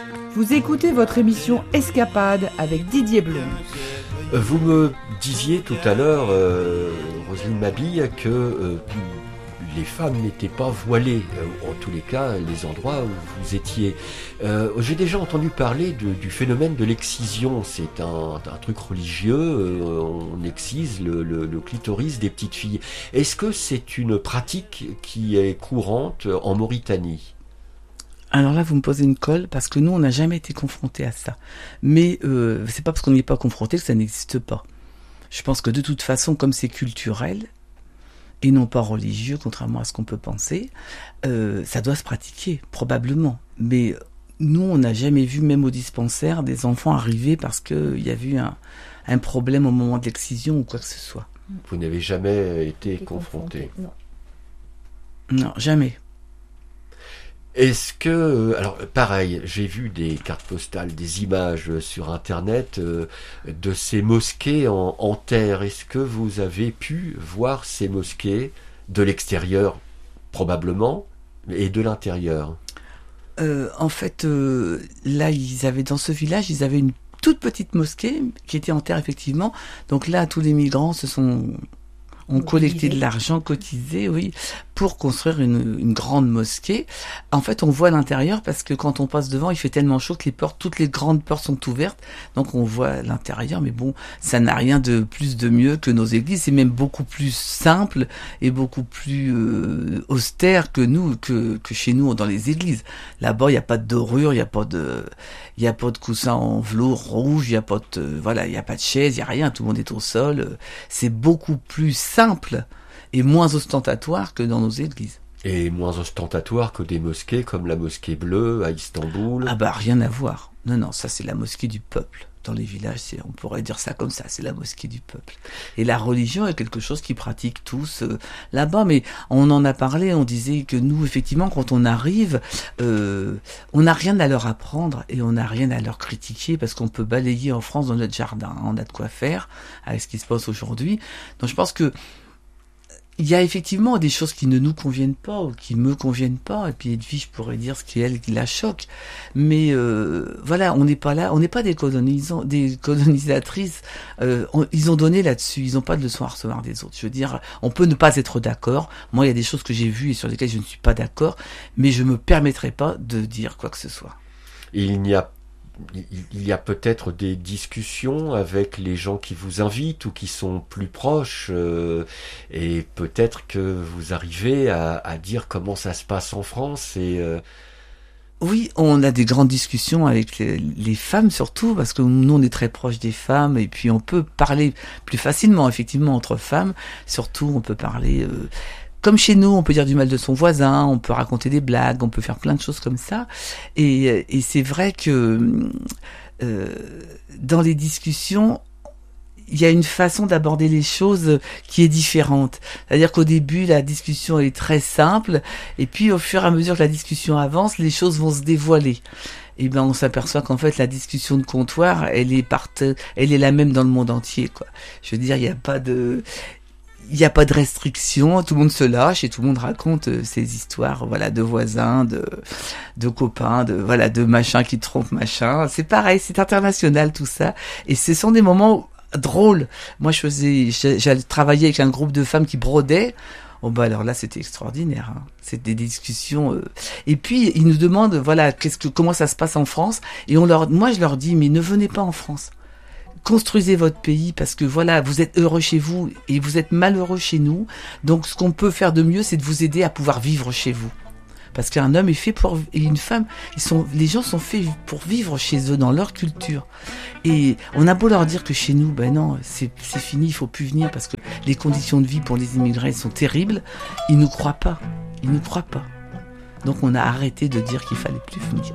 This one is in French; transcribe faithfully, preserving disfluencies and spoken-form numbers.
Vous écoutez votre émission Escapade avec Didier Blum. Vous me disiez tout à l'heure, euh, Roselyne Mabille, que euh, les femmes n'étaient pas voilées, euh, en tous les cas, les endroits où vous étiez. Euh, j'ai déjà entendu parler de, du phénomène de l'excision. C'est un, un truc religieux, euh, on excise le, le, le clitoris des petites filles. Est-ce que c'est une pratique qui est courante en Mauritanie ? Alors là, vous me posez une colle, parce que nous, on n'a jamais été confrontés à ça. Mais euh, c'est pas parce qu'on n'y est pas confronté que ça n'existe pas. Je pense que de toute façon, comme c'est culturel, et non pas religieux, contrairement à ce qu'on peut penser, euh, ça doit se pratiquer, probablement. Mais nous, on n'a jamais vu, même au dispensaire, des enfants arriver parce qu'il y a eu un, un problème au moment de l'excision ou quoi que ce soit. Vous n'avez jamais été confronté ? Non. Non, jamais. Est-ce que, alors pareil, j'ai vu des cartes postales, des images sur internet euh, de ces mosquées en, en terre. Est-ce que vous avez pu voir ces mosquées de l'extérieur, probablement, et de l'intérieur ? euh, En fait, euh, là, ils avaient dans ce village, ils avaient une toute petite mosquée qui était en terre, effectivement. Donc là, tous les migrants se sont... ont collecté de l'argent, cotisé, oui, pour construire une, une grande mosquée. En fait, on voit l'intérieur parce que quand on passe devant, il fait tellement chaud que les portes, toutes les grandes portes sont ouvertes. Donc on voit l'intérieur, mais bon, ça n'a rien de plus de mieux que nos églises. C'est même beaucoup plus simple et beaucoup plus euh, austère que nous, que, que chez nous dans les églises. Là-bas, il n'y a pas de dorure, il n'y a pas de, il y a pas de coussin en velours rouge, il n'y a pas de, voilà, il n'y a pas de chaise, il n'y a rien. Tout le monde est au sol. C'est beaucoup plus simple et moins ostentatoire que dans nos églises. Et moins ostentatoire que des mosquées comme la mosquée bleue à Istanbul. Ah bah rien à voir. Non, non, ça c'est la mosquée du peuple. Dans les villages, c'est, on pourrait dire ça comme ça, c'est la mosquée du peuple. Et la religion est quelque chose qu'ils pratiquent tous euh, là-bas, mais on en a parlé, on disait que nous, effectivement, quand on arrive, euh, on n'a rien à leur apprendre et on n'a rien à leur critiquer parce qu'on peut balayer en France dans notre jardin. On a de quoi faire avec ce qui se passe aujourd'hui. Donc je pense que il y a effectivement des choses qui ne nous conviennent pas ou qui me conviennent pas, et puis Edwige pourrait dire ce qui est elle qui la choque. Mais euh, voilà, on n'est pas là, on n'est pas des colonisants, des colonisatrices. Euh, on, ils ont donné là-dessus, ils n'ont pas de leçon à recevoir des autres. Je veux dire, on peut ne pas être d'accord. Moi, il y a des choses que j'ai vues et sur lesquelles je ne suis pas d'accord, mais je me permettrai pas de dire quoi que ce soit. Et il n'y a Il y a peut-être des discussions avec les gens qui vous invitent ou qui sont plus proches euh, et peut-être que vous arrivez à, à dire comment ça se passe en France et euh... Oui, on a des grandes discussions avec les, les femmes surtout parce que nous on est très proches des femmes et puis on peut parler plus facilement effectivement entre femmes. Surtout on peut parler... Euh, Comme chez nous, on peut dire du mal de son voisin, on peut raconter des blagues, on peut faire plein de choses comme ça. Et, et c'est vrai que euh, dans les discussions, il y a une façon d'aborder les choses qui est différente. C'est-à-dire qu'au début, la discussion est très simple, et puis au fur et à mesure que la discussion avance, les choses vont se dévoiler. Et ben, on s'aperçoit qu'en fait, la discussion de comptoir, elle est part... elle est la même dans le monde entier, quoi. Je veux dire, il n'y a pas de... Il n'y a pas de restriction, tout le monde se lâche et tout le monde raconte euh, ses histoires, voilà, de voisins, de, de copains, de, voilà, de machin qui trompent machin. C'est pareil, c'est international tout ça. Et ce sont des moments drôles. Moi, je faisais, j'allais travailler avec un groupe de femmes qui brodaient. Oh bah alors là, c'était extraordinaire. Hein. C'était des discussions. Euh... Et puis ils nous demandent, voilà, qu'est-ce que, comment ça se passe en France. Et on leur, moi, je leur dis, mais ne venez pas en France. Construisez votre pays parce que voilà, vous êtes heureux chez vous et vous êtes malheureux chez nous. Donc ce qu'on peut faire de mieux, c'est de vous aider à pouvoir vivre chez vous. Parce qu'un homme est fait pour, et une femme, ils sont, les gens sont faits pour vivre chez eux, dans leur culture. Et on a beau leur dire que chez nous, ben non, c'est, c'est fini, il faut plus venir parce que les conditions de vie pour les immigrés sont terribles. Ils nous croient pas. Ils nous croient pas. Donc on a arrêté de dire qu'il fallait plus venir.